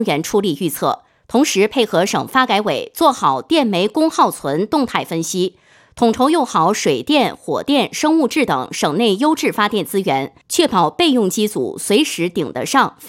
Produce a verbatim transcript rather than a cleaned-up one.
员出力预测，同时配合省发改委做好电煤功耗存动态分析，统筹用好水电、火电、生物质等省内优质发电资源，确保备用机组随时顶得上。